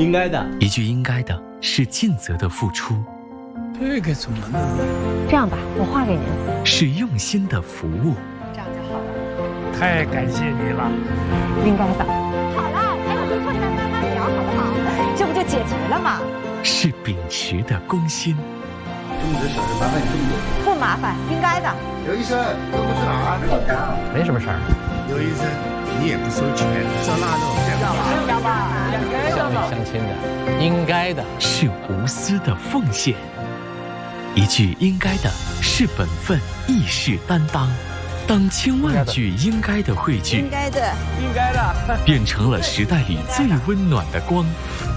应该的。 一句应该的是尽责的付出， 这个怎么弄？ 这样吧，我画给您。 是用心的服务。 这样就好了。 太感谢你了。 应该的。好了，还有个困难慢慢聊，好不好？这不就解决了吗？ 是秉持的公心。 这么点小事麻烦你这么多。 不麻烦，应该的。 刘医生，都不是哪儿？ 没什么事儿。 刘医生，你也不收钱，照那种要吧，乡里乡亲的，应该的。 是无私的奉献。一句应该的是本分，义士担当。当千万句应该的汇聚， 应该的， 应该的， 变成了时代里最温暖的光。